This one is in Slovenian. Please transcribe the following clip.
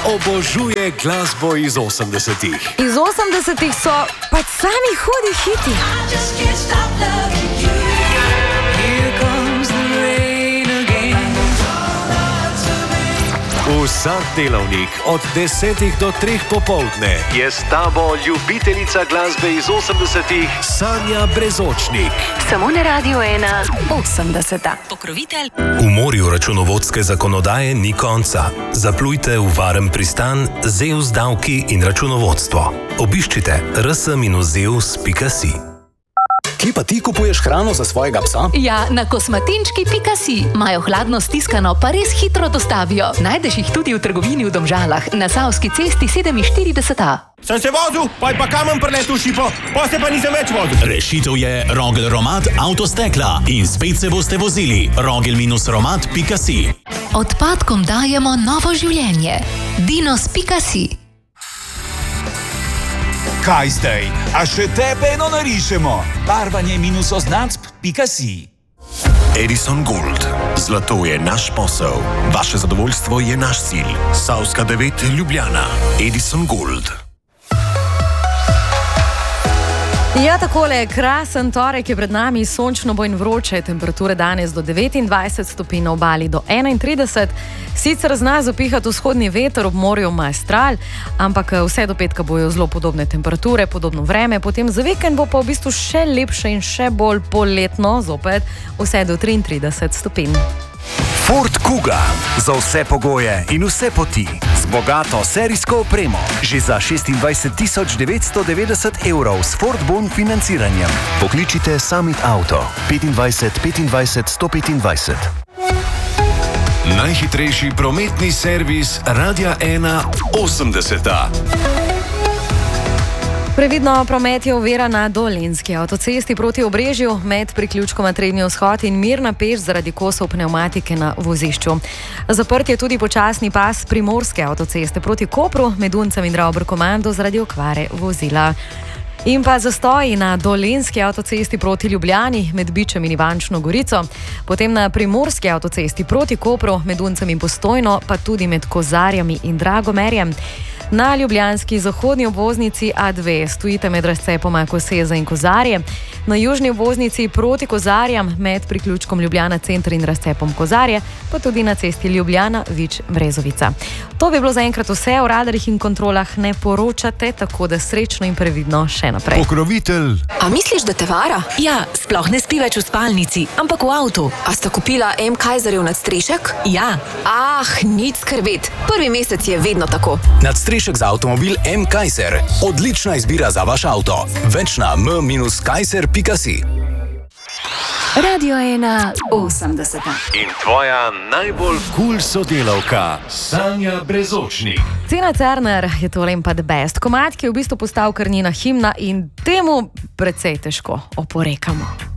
obožuje glasbo iz 80-ih. Iz 80-ih so pač sami hudi hiti. Vsak delavnik od 10 do 3 popoldne je s tabo ljubiteljica glasbe iz 80-ih Sanja Brezočnik. Samo na Radio 1 80. Pokrovitelj. V morju računovodske zakonodaje ni konca. Zaplujte v varen pristan Zeus davki in računovodstvo. Obiščite rs-zeus.si. Kje pa ti kupuješ hrano za svojega psa? Ja, na kosmatinčki.si. Imajo hladno stiskano, pa res hitro dostavijo. Najdeš jih tudi v trgovini v Domžalah, na Savski cesti 47A. Sem se vozil, pa kamen preletel šipo, pa se pa nisem več vozil. Rešitev je Rogel Romat avtostekla in spet se boste vozili. Rogel-romat.si. Odpadkom dajemo novo življenje. Dinos.si. Kaj zdaj? A še tebe eno narišemo? Barvanje-oznacb.si. Edison Gold. Zlato je naš posel. Vaše zadovoljstvo je naš cilj. Savska 9 Ljubljana. Edison Gold. Ja, takole, krasen torek je pred nami, sončno bo in vroče, temperature danes do 29 stopinj, na obali do 31. Sicer zna zapihati vzhodni veter, ob morju maestral, ampak vse do petka bojo zelo podobne temperature, podobno vreme, potem za vikend bo pa v bistvu še lepše in še bolj poletno, zopet vse do 33 stopinj. Ford Kuga. Za vse pogoje in vse poti. Z bogato serijsko opremo. Že za 26.990 € s Ford Bon financiranjem. Pokličite Summit Auto 25 25 125. Najhitrejši prometni servis Radia 1 80. Previdno, promet je ovira na Dolenjski avtocesti proti Obrežju med priključkoma Trebnji vzhod in Mirna peš zaradi kosov pnevmatike na vozišču. Zaprt je tudi počasni pas Primorske avtoceste proti Kopru med Uncem in Dravbrkomando zaradi okvare vozila. In pa zastoji na Dolenjski avtocesti proti Ljubljani med Bičem in Ivančno Gorico, potem na Primorski avtocesti proti Kopru med Uncem in Postojno, pa tudi med Kozarjami in Dragomerjem. Na ljubljanski zahodni obvoznici A2 stojite med razcepoma Koseza in Kozarje, na južni obvoznici proti Kozarjam med priključkom Ljubljana center in razcepom Kozarje, pa tudi na cesti Ljubljana-Vič-Brezovica. To bi bilo zaenkrat vse, o radarjih in kontrolah ne poročate, tako da srečno in previdno še naprej. Pokrovitelj. A misliš, da te vara? Ja, sploh ne spi več v spalnici, ampak v avtu. A sta kupila M. Kaiserjev nadstrešek? Ja. Nič skrbeti. Prvi mesec je vedno tako. Nadstrešek za avtomobil M. Kaiser. Odlična izbira za vaš avto. Več na m-kaiser.si. Radio 1 80. In tvoja najbolj cool sodelavka Sanja Brezočnik. Tina Turner je tole in pa The Best. Komad, ki je v bistvu postal kar njena himna in temu precej težko oporekamo.